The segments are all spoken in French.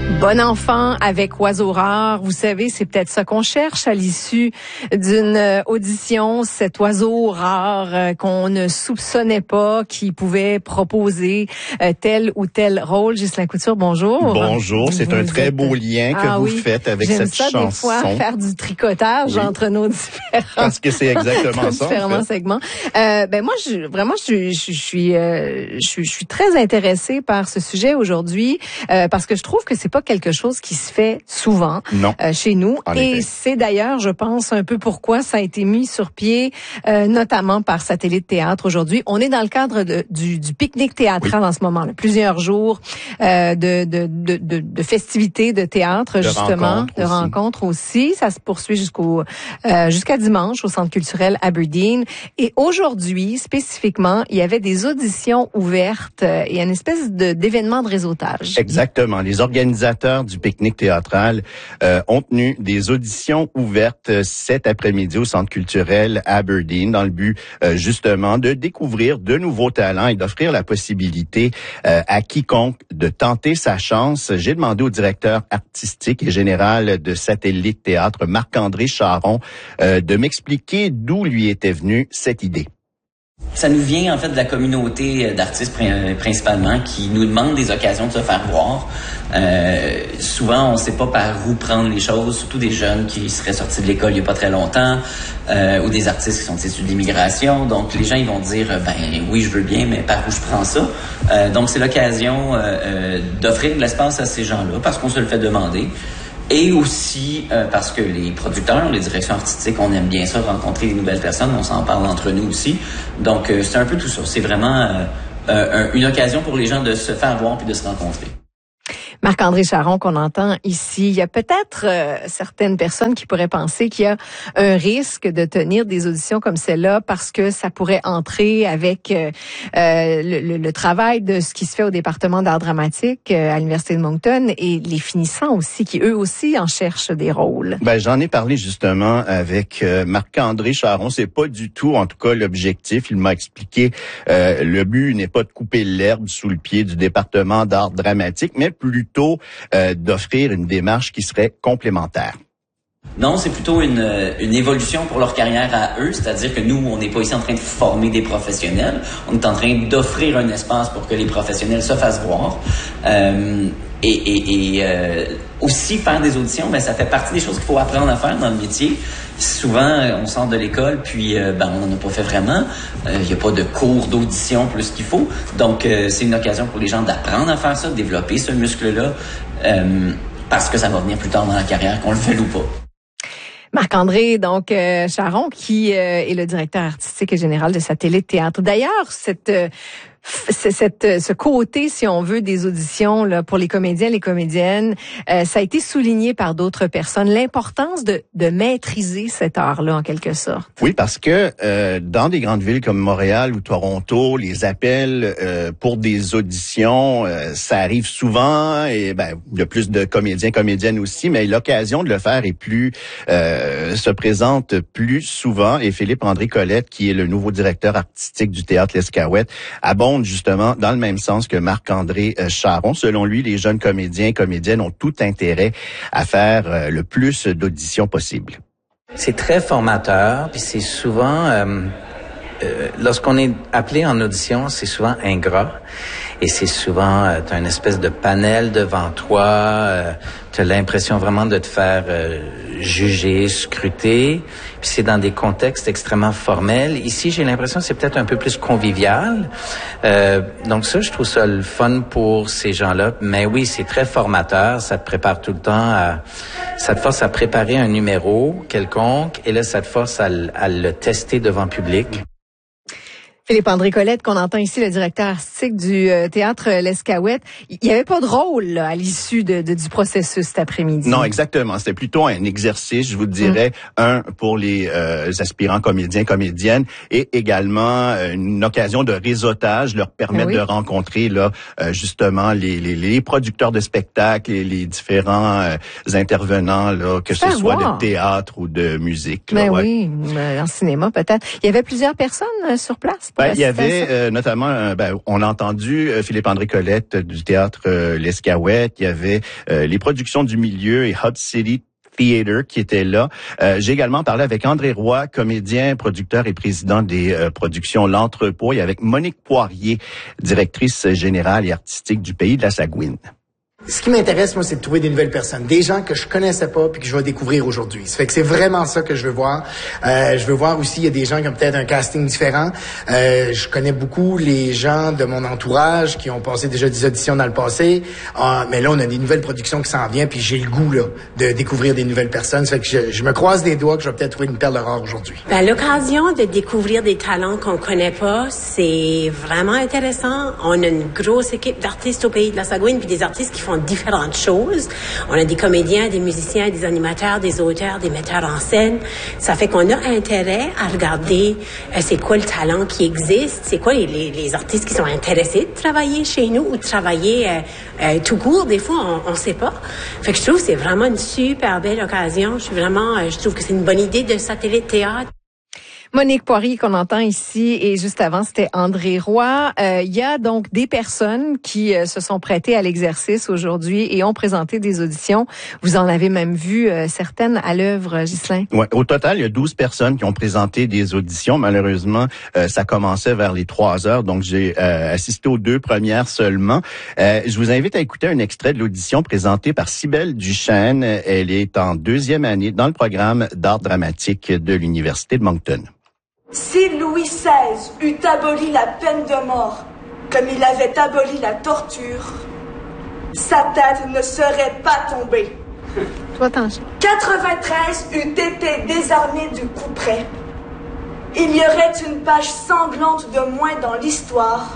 Bon enfant avec oiseau rare, vous savez, c'est peut-être ça qu'on cherche à l'issue d'une audition, cet oiseau rare qu'on ne soupçonnait pas, qui pouvait proposer tel ou tel rôle. Ghislain Couture, bonjour. Bonjour, c'est un très beau lien que vous faites avec cette chanson. J'aime ça des fois, faire du tricotage entre nos différents. Parce que c'est exactement ça. Différents segments. Moi, je suis très intéressée par ce sujet aujourd'hui parce que je trouve que c'est pas quelque chose qui se fait souvent chez nous. Et c'est d'ailleurs, je pense, un peu pourquoi ça a été mis sur pied, notamment par Satellite Théâtre aujourd'hui. On est dans le cadre du pique-nique théâtral en ce moment. Là. Plusieurs jours de festivités de théâtre, justement, de rencontres aussi. Ça se poursuit jusqu'à dimanche au Centre culturel Aberdeen. Et aujourd'hui, spécifiquement, il y avait des auditions ouvertes et une espèce d'événement de réseautage. Exactement. Les organisateurs du pique-nique théâtral ont tenu des auditions ouvertes cet après-midi au Centre culturel Aberdeen dans le but justement de découvrir de nouveaux talents et d'offrir la possibilité à quiconque de tenter sa chance. J'ai demandé au directeur artistique et général de Satellite Théâtre, Marc-André Charron, de m'expliquer d'où lui était venue cette idée. Ça nous vient en fait de la communauté d'artistes principalement qui nous demandent des occasions de se faire voir. Souvent, on ne sait pas par où prendre les choses, surtout des jeunes qui seraient sortis de l'école il n'y a pas très longtemps, ou des artistes qui sont issus de l'immigration. Donc, les gens ils vont dire oui, je veux bien, mais par où je prends ça? Donc, c'est l'occasion d'offrir de l'espace à ces gens-là parce qu'on se le fait demander. Et aussi parce que les producteurs, les directions artistiques, on aime bien ça, rencontrer des nouvelles personnes, on s'en parle entre nous aussi. Donc, c'est un peu tout ça. C'est vraiment une occasion pour les gens de se faire voir puis de se rencontrer. Marc-André Charron qu'on entend ici, il y a peut-être certaines personnes qui pourraient penser qu'il y a un risque de tenir des auditions comme celle-là parce que ça pourrait entrer avec le travail de ce qui se fait au département d'art dramatique à l'Université de Moncton et les finissants aussi qui eux aussi en cherchent des rôles. J'en ai parlé justement avec Marc-André Charron. C'est pas du tout, en tout cas, l'objectif. Il m'a expliqué le but n'est pas de couper l'herbe sous le pied du département d'art dramatique, mais plutôt d'offrir une démarche qui serait complémentaire. Non, c'est plutôt une évolution pour leur carrière à eux, c'est-à-dire que nous, on n'est pas ici en train de former des professionnels, on est en train d'offrir un espace pour que les professionnels se fassent voir. Aussi faire des auditions, ça fait partie des choses qu'il faut apprendre à faire dans le métier. Souvent, on sort de l'école, puis on n'en a pas fait vraiment. Il n'y a pas de cours d'audition plus qu'il faut. Donc, c'est une occasion pour les gens d'apprendre à faire ça, de développer ce muscle-là, parce que ça va venir plus tard dans la carrière, qu'on le fait ou pas. Marc-André, donc Charron, qui est le directeur artistique et général de Satellite Théâtre. D'ailleurs, ce côté, si on veut, des auditions là pour les comédiens, les comédiennes, ça a été souligné par d'autres personnes, l'importance de maîtriser cet art-là en quelque sorte. Oui, parce que dans des grandes villes comme Montréal ou Toronto, les appels pour des auditions, ça arrive souvent et il y a plus de comédiens, comédiennes aussi, mais l'occasion de le faire est plus se présente plus souvent. Et Philippe-André Colette, qui est le nouveau directeur artistique du Théâtre L'Escaouette, abonde justement dans le même sens que Marc-André Charron. Selon lui, les jeunes comédiens et comédiennes ont tout intérêt à faire le plus d'auditions possible. C'est très formateur, puis c'est souvent... lorsqu'on est appelé en audition, c'est souvent ingrat. Et c'est souvent, t'as une espèce de panel devant toi, t'as l'impression vraiment de te faire juger, scruter. Puis c'est dans des contextes extrêmement formels. Ici, j'ai l'impression que c'est peut-être un peu plus convivial. Donc ça, je trouve ça le fun pour ces gens-là. Mais oui, c'est très formateur. Ça te prépare tout le temps ça te force à préparer un numéro quelconque. Et là, ça te force à le tester devant public. Philippe-André Colette, qu'on entend ici, le directeur artistique du Théâtre L'Escaouette. Il n'y avait pas de rôle là, à l'issue du processus cet après-midi. Non, exactement. C'était plutôt un exercice, je vous dirais, un pour les aspirants comédiens, comédiennes, et également une occasion de réseautage, leur permettre de rencontrer là justement les producteurs de spectacles et les différents intervenants, là, que ce soit de théâtre ou de musique. Là, oui, en cinéma peut-être. Il y avait plusieurs personnes sur place Il y avait notamment, on a entendu Philippe-André Colette du théâtre L'Escaouette. Il y avait les productions du milieu et Hub City Theater qui était là. J'ai également parlé avec André Roy, comédien, producteur et président des productions L'Entrepôt, et avec Monique Poirier, directrice générale et artistique du Pays de la Sagouine. Ce qui m'intéresse, moi, c'est de trouver des nouvelles personnes, des gens que je connaissais pas puis que je vais découvrir aujourd'hui. Ça fait que c'est vraiment ça que je veux voir. Je veux voir aussi, il y a des gens qui ont peut-être un casting différent. Je connais beaucoup les gens de mon entourage qui ont passé déjà des auditions dans le passé. Mais là, on a des nouvelles productions qui s'en viennent puis j'ai le goût, là, de découvrir des nouvelles personnes. Ça fait que je me croise les doigts que je vais peut-être trouver une perle rare aujourd'hui. L'occasion de découvrir des talents qu'on connaît pas, c'est vraiment intéressant. On a une grosse équipe d'artistes au Pays de la Sagouine puis des artistes qui font différentes choses. On a des comédiens, des musiciens, des animateurs, des auteurs, des metteurs en scène. Ça fait qu'on a intérêt à regarder c'est quoi le talent qui existe, c'est quoi les artistes qui sont intéressés de travailler chez nous ou de travailler tout court. Des fois, on sait pas. Fait que je trouve que c'est vraiment une super belle occasion. Je trouve que c'est une bonne idée de Satellite Théâtre. Monique Poirier qu'on entend ici et juste avant c'était André Roy. Il y a donc des personnes qui se sont prêtées à l'exercice aujourd'hui et ont présenté des auditions. Vous en avez même vu certaines à l'œuvre, Ghislain. Ouais, au total, il y a 12 personnes qui ont présenté des auditions. Malheureusement, ça commençait vers les 3 heures, donc j'ai assisté aux 2 premières seulement. Je vous invite à écouter un extrait de l'audition présentée par Cybèle Duchesne. Elle est en 2e année dans le programme d'art dramatique de l'Université de Moncton. Si Louis XVI eût aboli la peine de mort, comme il avait aboli la torture, sa tête ne serait pas tombée. 93 eût été désarmé du coup près. Il y aurait une page sanglante de moins dans l'histoire.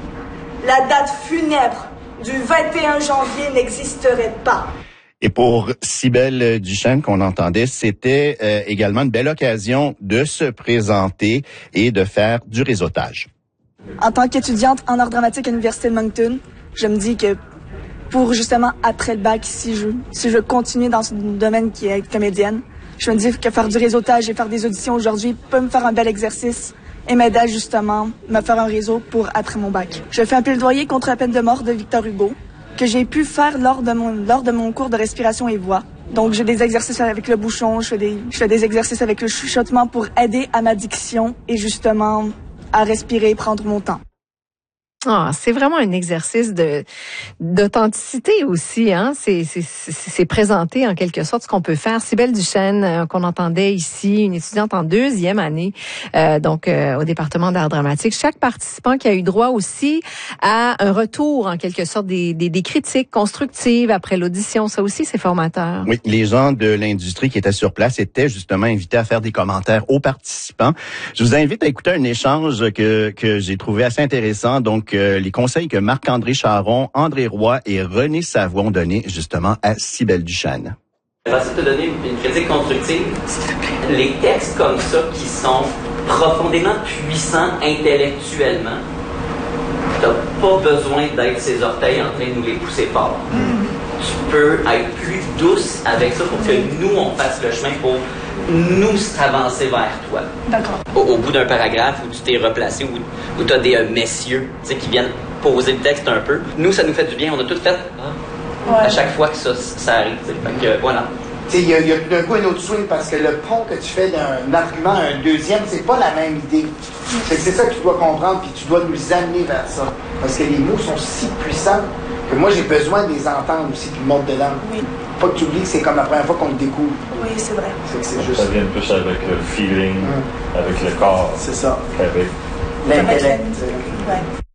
La date funèbre du 21 janvier n'existerait pas. Et pour Cybèle Duchesne qu'on entendait, c'était également une belle occasion de se présenter et de faire du réseautage. En tant qu'étudiante en art dramatique à l'Université de Moncton, je me dis que pour justement après le bac, si je veux continuer dans ce domaine qui est comédienne, je me dis que faire du réseautage et faire des auditions aujourd'hui peut me faire un bel exercice et m'aider à justement me faire un réseau pour après mon bac. Je fais un plaidoyer contre la peine de mort de Victor Hugo, que j'ai pu faire lors de mon cours de respiration et voix. Donc, j'ai des exercices avec le bouchon, je fais des exercices avec le chuchotement pour aider à ma diction et justement à respirer et prendre mon temps. Ah, c'est vraiment un exercice d'authenticité aussi, hein. C'est présenter en quelque sorte ce qu'on peut faire. Cybèle Duchesne, qu'on entendait ici, une étudiante en 2e année, au département d'art dramatique. Chaque participant qui a eu droit aussi à un retour en quelque sorte des critiques constructives après l'audition, ça aussi c'est formateur. Oui, les gens de l'industrie qui étaient sur place étaient justement invités à faire des commentaires aux participants. Je vous invite à écouter un échange que j'ai trouvé assez intéressant. Donc les conseils que Marc-André Charon, André Roy et René Savoie ont donnés justement à Cybèle Duchesne. Je vais essayer de te donner une critique constructive. Les textes comme ça qui sont profondément puissants intellectuellement, t'as pas besoin d'être ses orteils en train de nous les pousser fort. Tu peux être plus douce avec ça pour que nous, on fasse le chemin pour nous avancer vers toi. D'accord. Au bout d'un paragraphe où tu t'es replacé, où tu as des messieurs qui viennent poser le texte un peu, nous, ça nous fait du bien. On a tout fait à chaque fois que ça arrive. Fait que, voilà. Il y a tout d'un coup un autre swing parce que le pont que tu fais d'un argument à un deuxième, c'est pas la même idée. C'est ça que tu dois comprendre puis tu dois nous amener vers ça. Parce que les mots sont si puissants que moi, j'ai besoin de les entendre aussi puis de monter dedans. Oui. Pas que tu oublies que c'est comme la première fois qu'on le découvre. Oui, c'est vrai. C'est juste... Ça vient plus avec le feeling, avec le corps. C'est ça. Avec l'intellect. Ouais.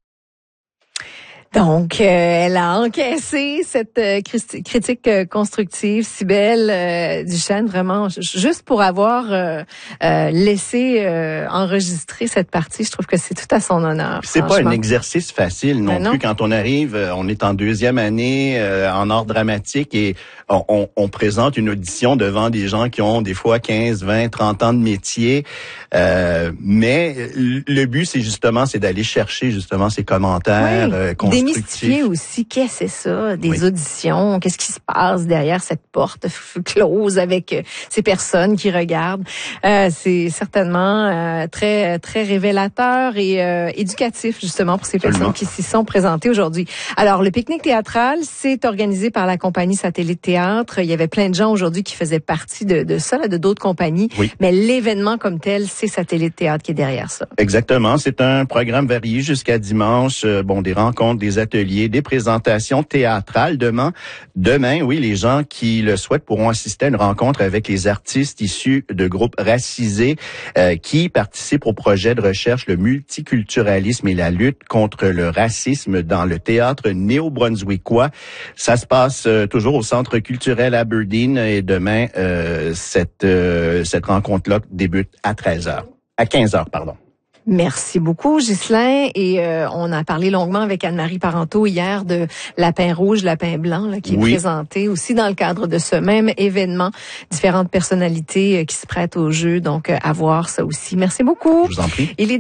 Donc, elle a encaissé cette critique constructive, Cybèle Duchesne, vraiment, juste pour avoir laissé enregistrer cette partie. Je trouve que c'est tout à son honneur. C'est pas un exercice facile non plus. Quand on arrive, on est en 2e année en art dramatique et on présente une audition devant des gens qui ont des fois 15, 20, 30 ans de métier. Mais le but, c'est d'aller chercher justement ces commentaires constructifs. démystifier aussi qu'est-ce que c'est ça, des auditions, qu'est-ce qui se passe derrière cette porte close avec ces personnes qui regardent. C'est certainement très très révélateur et éducatif justement pour ces personnes qui s'y sont présentées aujourd'hui. Alors, le pique-nique théâtral, c'est organisé par la compagnie Satellite Théâtre. Il y avait plein de gens aujourd'hui qui faisaient partie de ça, là, de d'autres compagnies. Oui. Mais l'événement comme tel, c'est Satellite Théâtre qui est derrière ça. Exactement. C'est un programme varié jusqu'à dimanche. Des rencontres, des ateliers, des présentations théâtrales. Demain, oui, les gens qui le souhaitent pourront assister à une rencontre avec les artistes issus de groupes racisés qui participent au projet de recherche le multiculturalisme et la lutte contre le racisme dans le théâtre néo-brunswickois. Ça se passe toujours au Centre culturel Aberdeen et demain, cette rencontre-là débute à 15h, pardon. Merci beaucoup, Ghislain. Et on a parlé longuement avec Anne-Marie Parenteau hier de Lapin Rouge, Lapin Blanc, là, qui est présenté aussi dans le cadre de ce même événement. Différentes personnalités qui se prêtent au jeu, donc à voir ça aussi. Merci beaucoup. Je vous en prie. Il est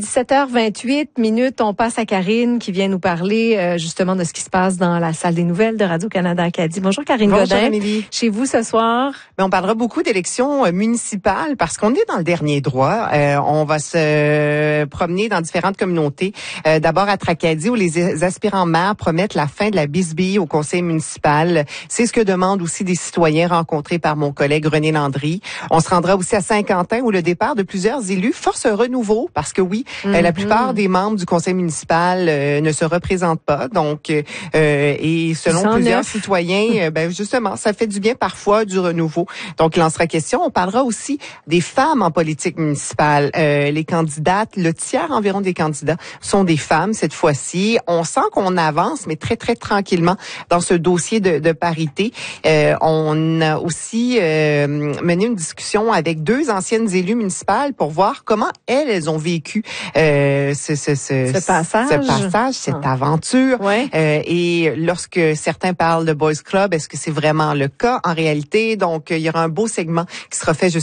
17h28. On passe à Karine qui vient nous parler justement de ce qui se passe dans la salle des nouvelles de Radio-Canada Acadie. Bonjour Karine Godin. Bonjour Amélie. Chez vous ce soir? On parlera beaucoup d'élections municipales parce qu'on est dans le dernier droit. On va se promener dans différentes communautés. D'abord à Tracadie, où les aspirants maires promettent la fin de la bisbille au conseil municipal. C'est ce que demandent aussi des citoyens rencontrés par mon collègue René Landry. On se rendra aussi à Saint-Quentin, où le départ de plusieurs élus force un renouveau, parce que la plupart des membres du conseil municipal ne se représentent pas. Donc, et selon plusieurs citoyens, justement, ça fait du bien parfois du renouveau. Donc, il en sera question. On parlera aussi des femmes en politique municipale. Les candidates, le tiers environ des candidats sont des femmes cette fois-ci. On sent qu'on avance, mais très, très tranquillement dans ce dossier de parité. On a aussi mené une discussion avec 2 anciennes élues municipales pour voir comment elles ont vécu ce passage, cette aventure. Ouais. Et lorsque certains parlent de Boys Club, est-ce que c'est vraiment le cas en réalité? Donc, il y aura un beau segment qui sera fait